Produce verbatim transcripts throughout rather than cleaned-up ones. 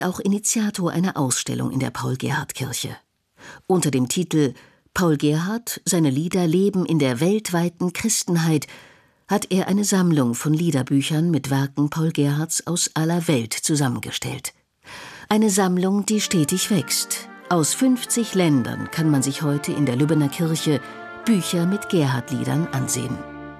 auch Initiator einer Ausstellung in der Paul-Gerhardt-Kirche. Unter dem Titel »Paul Gerhardt, seine Lieder leben in der weltweiten Christenheit« hat er eine Sammlung von Liederbüchern mit Werken Paul Gerhardts aus aller Welt zusammengestellt. Eine Sammlung, die stetig wächst. Aus fünfzig Ländern kann man sich heute in der Lübbener Kirche Bücher mit Gerhardt-Liedern ansehen.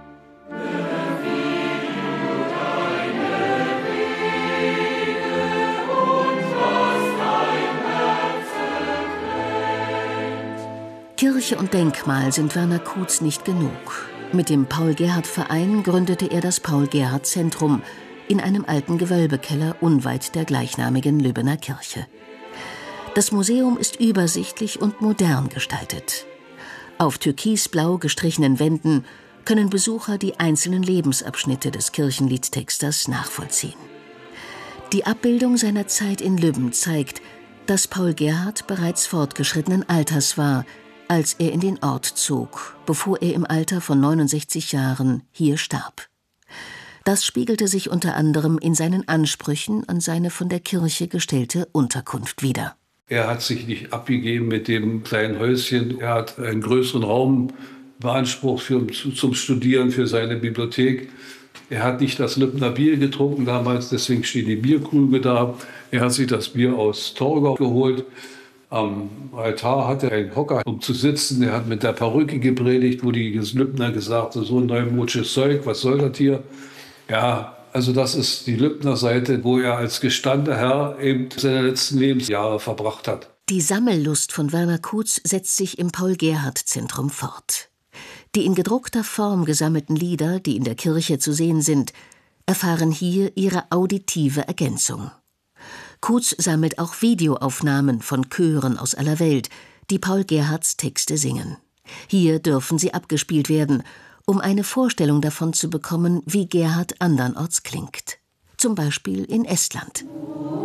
Kirche und Denkmal sind Werner Kuths nicht genug. Mit dem Paul-Gerhardt-Verein gründete er das Paul-Gerhardt-Zentrum in einem alten Gewölbekeller unweit der gleichnamigen Lübbener Kirche. Das Museum ist übersichtlich und modern gestaltet. Auf türkisblau gestrichenen Wänden können Besucher die einzelnen Lebensabschnitte des Kirchenliedtexters nachvollziehen. Die Abbildung seiner Zeit in Lübben zeigt, dass Paul Gerhardt bereits fortgeschrittenen Alters war, als er in den Ort zog, bevor er im Alter von neunundsechzig Jahren hier starb. Das spiegelte sich unter anderem in seinen Ansprüchen an seine von der Kirche gestellte Unterkunft wider. Er hat sich nicht abgegeben mit dem kleinen Häuschen. Er hat einen größeren Raum beansprucht für, zum Studieren für seine Bibliothek. Er hat nicht das Lübner Bier getrunken damals, deswegen stehen die Bierkrüge da. Er hat sich das Bier aus Torgau geholt. Am Altar hatte er einen Hocker, um zu sitzen. Er hat mit der Perücke gepredigt, wo die Lübner gesagt haben, so ein neumodisches Zeug, was soll das hier? Ja, also das ist die Lübner Seite, wo er als gestandener Herr eben seine letzten Lebensjahre verbracht hat. Die Sammellust von Werner Kuths setzt sich im Paul-Gerhardt-Zentrum fort. Die in gedruckter Form gesammelten Lieder, die in der Kirche zu sehen sind, erfahren hier ihre auditive Ergänzung. Kuths sammelt auch Videoaufnahmen von Chören aus aller Welt, die Paul Gerhardts Texte singen. Hier dürfen sie abgespielt werden, um eine Vorstellung davon zu bekommen, wie Gerhardt andernorts klingt. Zum Beispiel in Estland.